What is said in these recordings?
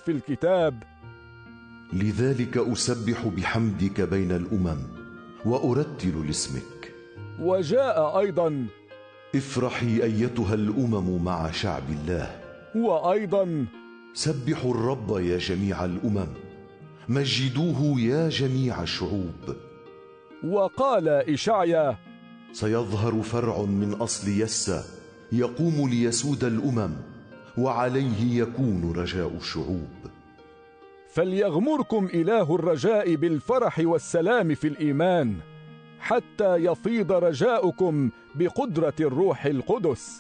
في الكتاب: لذلك أسبح بحمدك بين الأمم وأرتل لاسمك. وجاء أيضا: افرحي أيتها الأمم مع شعب الله. وأيضا: سبحوا الرب يا جميع الأمم، مجدوه يا جميع الشعوب. وقال إشعيا: سيظهر فرع من أصل يسى يقوم ليسود الأمم، وعليه يكون رجاء الشعوب. فليغمركم إله الرجاء بالفرح والسلام في الإيمان، حتى يفيض رجاؤكم بقدرة الروح القدس.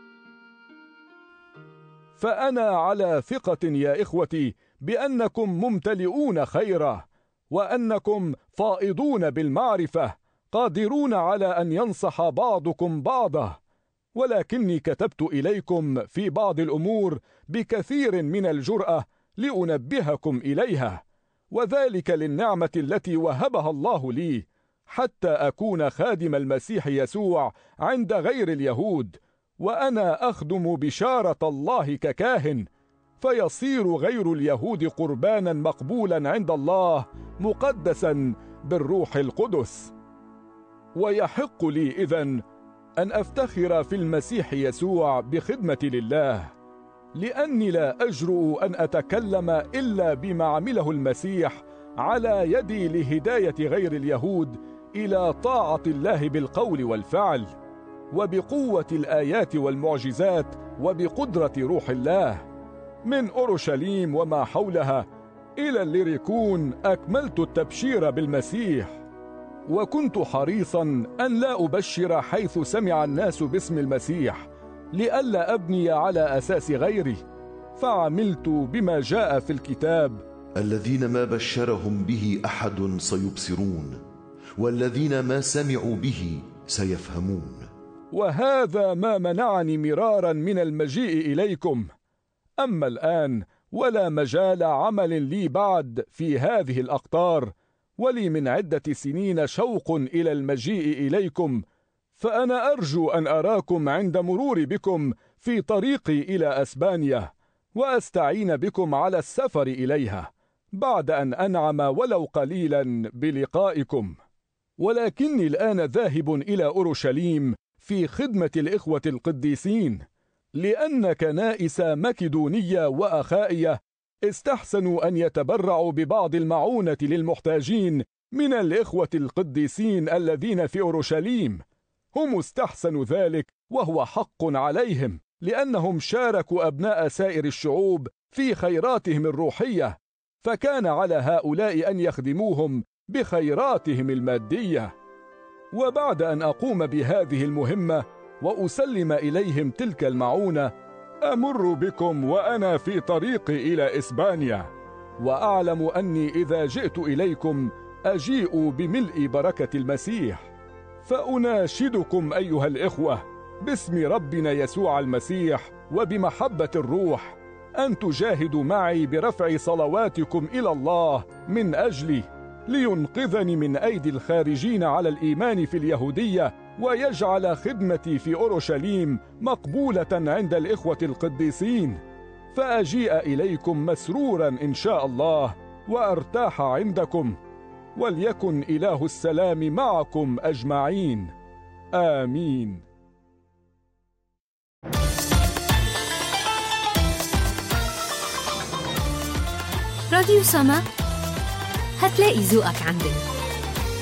فأنا على ثقة يا إخوتي بأنكم ممتلئون خيرا، وأنكم فائضون بالمعرفة، قادرون على أن ينصح بعضكم بعضا. ولكني كتبت إليكم في بعض الأمور بكثير من الجرأة لأنبهكم إليها، وذلك للنعمة التي وهبها الله لي، حتى أكون خادم المسيح يسوع عند غير اليهود، وأنا أخدم بشارة الله ككاهن، فيصير غير اليهود قربانا مقبولا عند الله، مقدسا بالروح القدس. ويحق لي إذن أن أفتخر في المسيح يسوع بخدمتي لله، لأني لا أجرؤ أن أتكلم إلا بما عمله المسيح على يدي لهداية غير اليهود إلى طاعة الله بالقول والفعل، وبقوة الآيات والمعجزات، وبقدرة روح الله. من أورشليم وما حولها إلى الليريكون أكملت التبشير بالمسيح، وكنت حريصا أن لا أبشر حيث سمع الناس باسم المسيح، لئلا أبني على أساس غيره، فعملت بما جاء في الكتاب: الذين ما بشرهم به أحد سيبصرون، والذين ما سمعوا به سيفهمون. وهذا ما منعني مرارا من المجيء إليكم. أما الآن ولا مجال عمل لي بعد في هذه الأقطار، ولي من عدة سنين شوق إلى المجيء إليكم، فأنا أرجو أن أراكم عند مرور بكم في طريقي إلى أسبانيا، وأستعين بكم على السفر إليها بعد أن أنعم ولو قليلا بلقائكم. ولكني الآن ذاهب إلى أورشليم في خدمة الإخوة القديسين، لأن كنائس مكدونية وأخائية استحسنوا أن يتبرعوا ببعض المعونة للمحتاجين من الإخوة القديسين الذين في أورشليم. هم استحسنوا ذلك، وهو حق عليهم، لأنهم شاركوا أبناء سائر الشعوب في خيراتهم الروحية، فكان على هؤلاء أن يخدموهم بخيراتهم المادية. وبعد أن أقوم بهذه المهمة وأسلم إليهم تلك المعونة، أمر بكم وأنا في طريقي إلى إسبانيا، وأعلم أني إذا جئت إليكم أجيء بملء بركة المسيح. فأناشدكم أيها الإخوة باسم ربنا يسوع المسيح وبمحبة الروح أن تجاهدوا معي برفع صلواتكم إلى الله من أجلي، لينقذني من أيدي الخارجين على الإيمان في اليهودية، ويجعل خدمتي في أورشليم مقبولة عند الإخوة القديسين، فأجيء إليكم مسرورا إن شاء الله، وأرتاح عندكم. وليكن إله السلام معكم أجمعين. آمين. راديو سما، هتلاقي ذوقك عندنا.